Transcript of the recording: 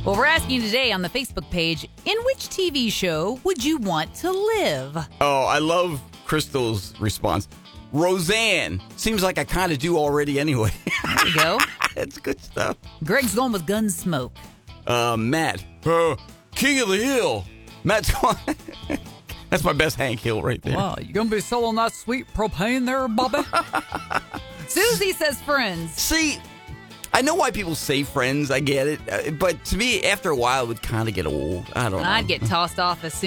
Well, we're asking you today on the Facebook page, in which TV show would you want to live? Oh, I love Crystal's response. Roseanne. Seems like I kind of do already anyway. There you go. That's good stuff. Greg's going with Gunsmoke. Matt. King of the Hill. Matt's going. That's my best Hank Hill right there. Wow, you going to be selling that sweet propane there, Bobby? Susie says Friends. See, I know why people say Friends. I get it. But to me, after a while, it would kind of get old. I don't know. I'd get tossed off as soon